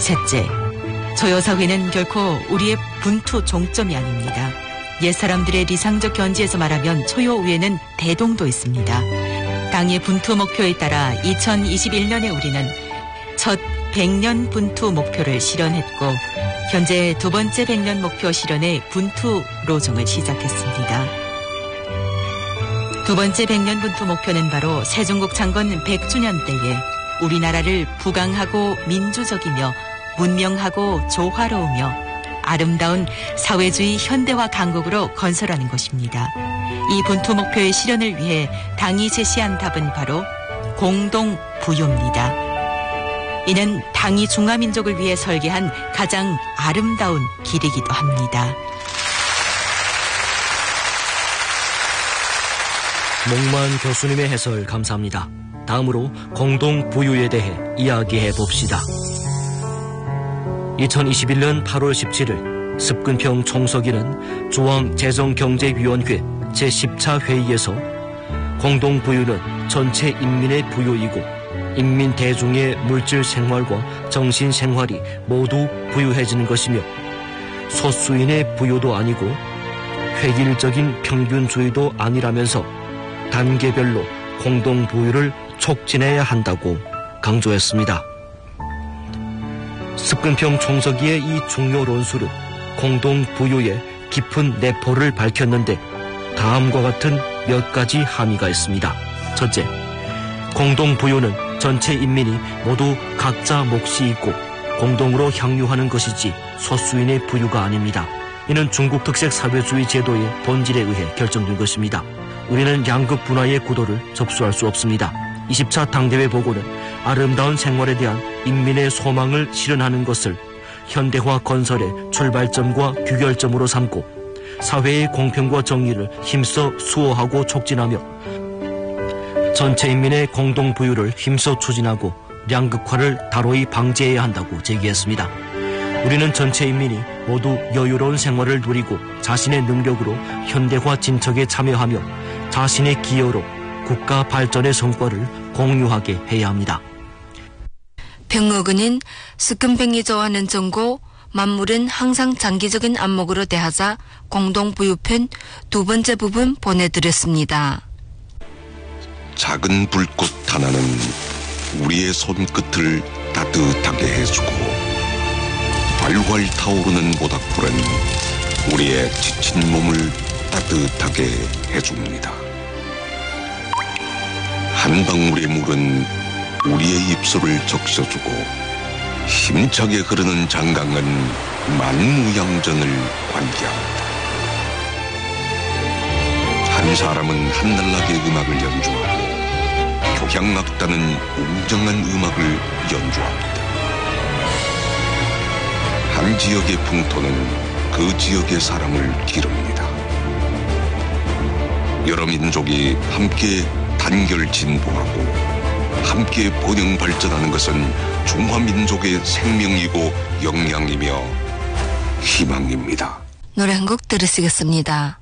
셋째, 조여사회는 결코 우리의 분투 종점이 아닙니다. 옛사람들의 리상적 견지에서 말하면 초여위에는 대동도 있습니다. 당의 분투 목표에 따라 2021년에 우리는 첫 100년 분투 목표를 실현했고 현재 두 번째 100년 목표 실현의 분투 로정을 시작했습니다. 두 번째 100년 분투 목표는 바로 세종국 창건 100주년 때에 우리나라를 부강하고 민주적이며 문명하고 조화로우며 아름다운 사회주의 현대화 강국으로 건설하는 것입니다. 이 분투 목표의 실현을 위해 당이 제시한 답은 바로 공동부유입니다. 이는 당이 중화민족을 위해 설계한 가장 아름다운 길이기도 합니다. 목만 교수님의 해설 감사합니다. 다음으로 공동부유에 대해 이야기해 봅시다. 2021년 8월 17일 습근평 총서기는 중앙재정경제위원회 제10차 회의에서 공동부유는 전체 인민의 부유이고 인민 대중의 물질 생활과 정신 생활이 모두 부유해지는 것이며 소수인의 부유도 아니고 획일적인 평균주의도 아니라면서 단계별로 공동부유를 촉진해야 한다고 강조했습니다. 습근평 총서기의 이 중요論수는 공동부유의 깊은 내포를 밝혔는데 다음과 같은 몇 가지 함의가 있습니다. 첫째, 공동부유는 전체 인민이 모두 각자 몫이 있고 공동으로 향유하는 것이지 소수인의 부유가 아닙니다. 이는 중국 특색 사회주의 제도의 본질에 의해 결정된 것입니다. 우리는 양극 분화의 구도를 접수할 수 없습니다. 20차 당대회 보고는 아름다운 생활에 대한 인민의 소망을 실현하는 것을 현대화 건설의 출발점과 규결점으로 삼고 사회의 공평과 정의를 힘써 수호하고 촉진하며 전체 인민의 공동부유를 힘써 추진하고 양극화를 다로이 방지해야 한다고 제기했습니다. 우리는 전체 인민이 모두 여유로운 생활을 누리고 자신의 능력으로 현대화 진척에 참여하며 자신의 기여로 국가 발전의 성과를 공유하게 해야 합니다. 병어근인 습근평이 좋아하는 정고 만물은 항상 장기적인 안목으로 대하자 공동부유편 두 번째 부분 보내드렸습니다. 작은 불꽃 하나는 우리의 손끝을 따뜻하게 해주고 활활 타오르는 모닥불은 우리의 지친 몸을 따뜻하게 해줍니다. 한 방울의 물은 우리의 입술을 적셔주고 힘차게 흐르는 장강은 만무양전을 관계합니다. 한 사람은 한날나게 음악을 연주하고 교향악단은 웅장한 음악을 연주합니다. 한 지역의 풍토는 그 지역의 사람을 기릅니다. 여러 민족이 함께 단결 진보하고 함께 번영 발전하는 것은 중화민족의 생명이고 역량이며 희망입니다. 노래 한 곡 들으시겠습니다.